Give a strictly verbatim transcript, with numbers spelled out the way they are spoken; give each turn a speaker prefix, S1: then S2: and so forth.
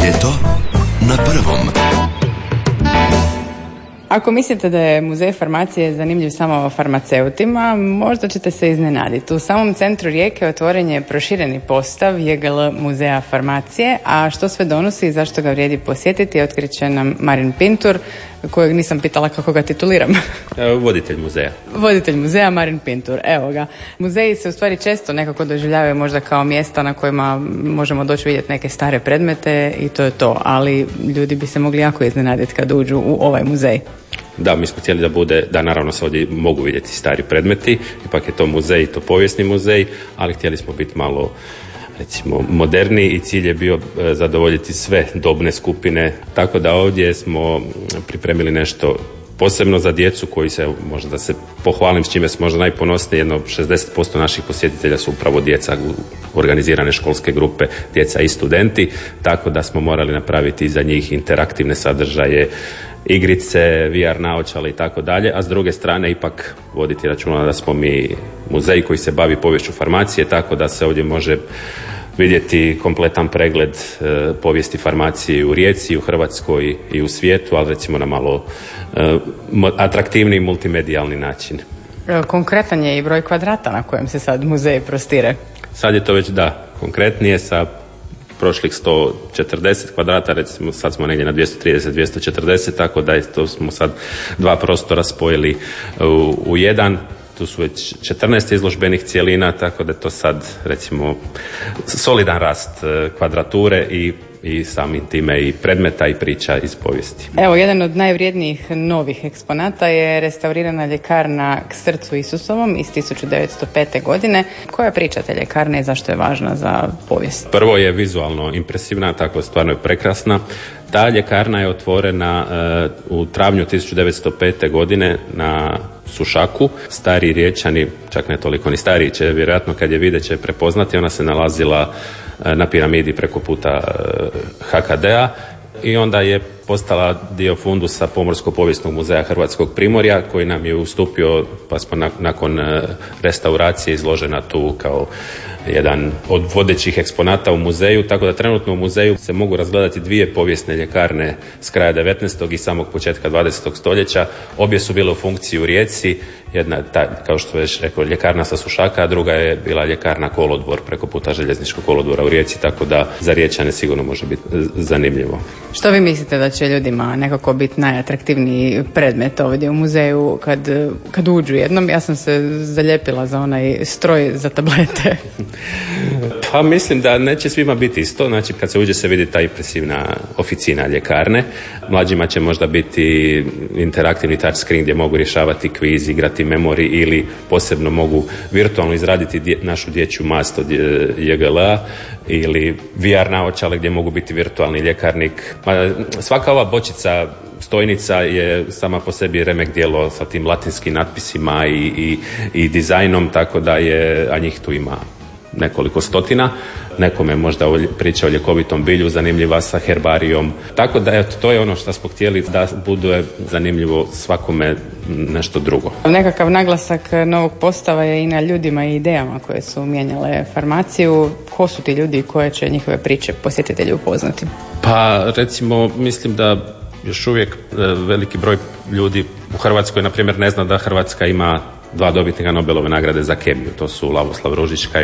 S1: Ljeto na prvom.
S2: Ako mislite da je muzej farmacije zanimljiv samo farmaceutima, možda ćete se iznenaditi. U samom centru Rijeke otvoren je prošireni postav J G L muzeja farmacije, a što sve donosi i zašto ga vrijedi posjetiti, otkriće nam Marin Pintur, kojeg nisam pitala kako ga tituliram.
S3: Voditelj muzeja.
S2: Voditelj muzeja Marin Pintur, evo ga. Muzeji se u stvari često nekako doživljavaju možda kao mjesta na kojima možemo doći vidjeti neke stare predmete i to je to, ali ljudi bi se mogli jako iznenaditi kad uđu u ovaj muzej.
S3: Da, mi smo htjeli da bude, da naravno se ovdje mogu vidjeti stari predmeti, ipak je to muzej, to povijesni muzej, ali htjeli smo biti malo, recimo, moderniji i cilj je bio zadovoljiti sve dobne skupine, tako da ovdje smo pripremili nešto posebno za djecu koji se, možda da se pohvalim s čime smo možda najponosniji, jedno šezdeset posto naših posjetitelja su upravo djeca, organizirane školske grupe, djeca i studenti, tako da smo morali napraviti za njih interaktivne sadržaje, igrice, V R naočale i tako dalje, a s druge strane ipak voditi računa da smo mi muzej koji se bavi poviješću farmacije, tako da se ovdje može vidjeti kompletan pregled e, povijesti farmacije u Rijeci, u Hrvatskoj i u svijetu, ali recimo na malo e, atraktivniji multimedijalni način.
S2: Konkretan je i broj kvadrata na kojem se sad muzej prostire.
S3: Sad je to već, da, konkretnije sa prošlih sto četrdeset kvadrata, recimo sad smo negdje na dvjesto trideset do dvjesto četrdeset, tako da je, to smo sad dva prostora spojili u, u jedan. Tu su već četrnaest izložbenih cjelina, tako da je to sad, recimo, solidan rast kvadrature i, i samim time i predmeta i priča iz povijesti.
S2: Evo, jedan od najvrijednijih novih eksponata je restaurirana ljekarna K srcu Isusovom iz tisuću devetsto pete. godine. Koja je priča te ljekarne i zašto je važna za povijest?
S3: Prvo je vizualno impresivna, tako stvarno je prekrasna. Ta ljekarna je otvorena uh, u travnju tisuću devetsto pete. godine na Sušaku. Stari Riječani, čak ne toliko ni stariji, će vjerojatno kad je vide će prepoznati. Ona se nalazila uh, na piramidi preko puta uh, H K D-a i onda je postala dio fundusa Pomorsko-povijesnog muzeja Hrvatskog Primorja koji nam je ustupio, pa smo na, nakon uh, restauracije izložena tu kao jedan od vodećih eksponata u muzeju, tako da trenutno u muzeju se mogu razgledati dvije povijesne ljekarne s kraja devetnaestog i samog početka dvadesetog stoljeća. Obje su bile u funkciji u Rijeci, jedna, ta, kao što već rekao, ljekarna sa Sušaka, a druga je bila ljekarna Kolodvor preko puta željezničkog kolodvora u Rijeci, tako da za Riječane sigurno može biti zanimljivo.
S2: Što vi mislite da će ljudima nekako biti najatraktivniji predmet ovdje u muzeju kad, kad uđu jednom? Ja sam se zaljepila za onaj stroj za tablete.
S3: Pa mislim da neće svima biti isto, znači kad se uđe se vidi ta impresivna oficina ljekarne. Mlađima će možda biti interaktivni touch screen gdje mogu rješavati kviz, igrati memori ili posebno mogu virtualno izraditi dje, našu dječju mast od J G L-a ili V R naočale gdje mogu biti virtualni ljekarnik. Ma, svaka ova bočica stojnica je sama po sebi remek djelo sa tim latinskim natpisima i, i, i dizajnom, tako da je, a njih tu ima nekoliko stotina. Nekome možda priča o ljekovitom bilju zanimljiva sa herbarijom. Tako da eto, to je ono što smo htjeli da bude zanimljivo svakome nešto drugo.
S2: Nekakav naglasak novog postava je i na ljudima i idejama koje su mijenjale farmaciju. Ko su ti ljudi koje će njihove priče posjetitelji upoznati?
S3: Pa recimo mislim da još uvijek veliki broj ljudi u Hrvatskoj na primjer ne zna da Hrvatska ima dva dobitnika Nobelove nagrade za kemiju. To su Lavoslav Ružička